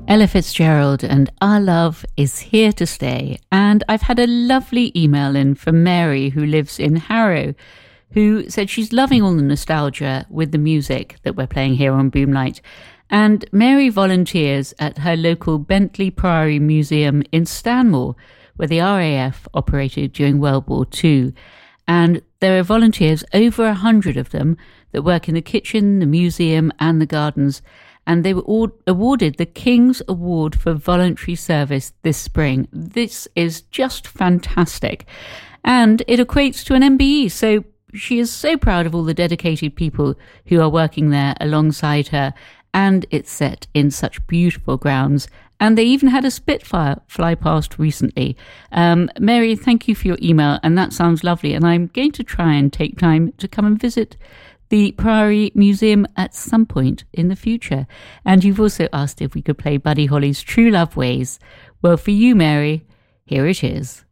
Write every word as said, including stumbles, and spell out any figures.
Ella Fitzgerald and Our Love is Here to Stay. And I've had a lovely email in from Mary, who lives in Harrow, who said she's loving all the nostalgia with the music that we're playing here on Boomlight. And Mary volunteers at her local Bentley Priory Museum in Stanmore, where the R A F operated during World War Two. And there are volunteers, over a hundred of them, that work in the kitchen, the museum and the gardens. And they were all awarded the King's Award for Voluntary Service this spring. This is just fantastic. And it equates to an M B E, so she is so proud of all the dedicated people who are working there alongside her. And it's set in such beautiful grounds. And they even had a Spitfire fly past recently. Um, Mary, thank you for your email, and that sounds lovely. And I'm going to try and take time to come and visit the Priory Museum at some point in the future. And you've also asked if we could play Buddy Holly's True Love Ways. Well, for you, Mary, here it is.